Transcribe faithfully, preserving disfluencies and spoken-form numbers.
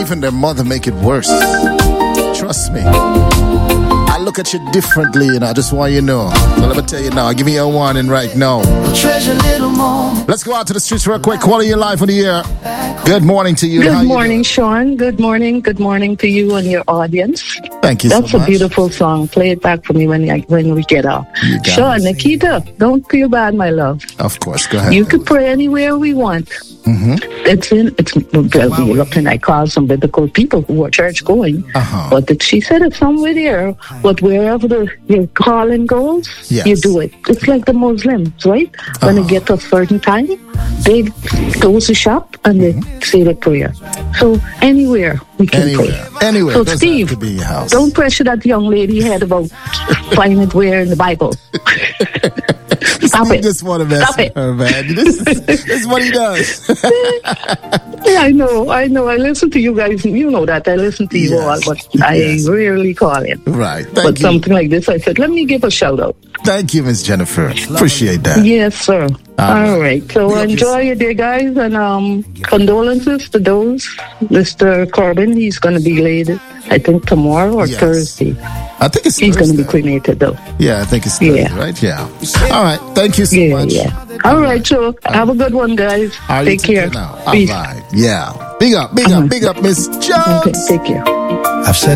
even their mother make it worse. Trust me. I look at you differently, and I just want you to know. So let me tell you now. Give me a warning right now. Let's go out to the streets real quick. Quality of life on the air. Good morning to you. Good How morning, you Sean. Good morning. Good morning to you and your audience. Thank you That's so a much. beautiful song. Play it back for me when I, when we get off. You got Sean, it. Nikita, don't feel bad, my love. Of course. Go ahead. You could pray anywhere we want. Mm-hmm. It's in, it's, well, we look and I call some biblical people who are church going. Uh-huh. But the, she said it's somewhere there. But wherever the, your calling goes, Yes. you do it. It's like the Muslims, right? When Uh-huh. they get to a certain time, they go to shop and they Mm-hmm. say the prayer. So anywhere we can Anywhere. pray. Anywhere. So Doesn't Steve, have to be your house. don't pressure that young lady head about finding it where in the Bible. Stop Steve it. just want to mess Stop with it. her, man. This is, this is what he does. Yeah, I know, I know. I listen to you guys. You know that. I listen to you Yes. all, but I Yes. rarely call in. Right. Thank But you. something like this, I said, let me give a shout out. Thank you, Miss Jennifer. Appreciate that. Yes, sir. All All right. So Big up enjoy your day, guys, and um, condolences to those. Mister Corbin, he's going to be laid, I think, tomorrow or Yes. Thursday. I think it's He's going to be Thursday. cremated, though. Yeah, I think it's Thursday, Yeah. right? Yeah. All right. Thank you so Yeah, much. yeah. All right, so have a good one, guys. How are you Take care. today now? All Peace. right. Yeah. Big up, big up, big up, Miss Okay, Jones. take care. I've said